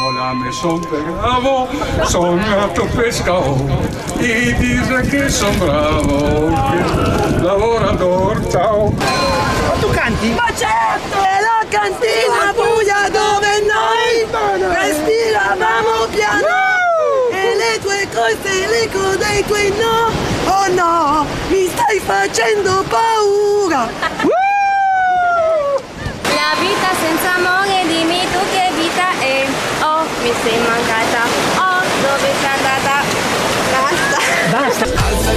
la maison de bravo, sognato pescatore, e dice che son bravo, che lavoratore, ciao. Ma tu canti? Ma certo! È la cantina buia dove noi respiravamo piano. E le tue cose, l'eco dei tuoi no. Oh no, mi stai facendo paura.